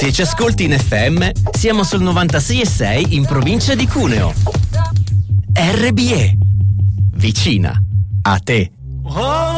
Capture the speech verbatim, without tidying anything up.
Se ci ascolti in F M, siamo sul novantasei e sei in provincia di Cuneo. R B E, vicina a te.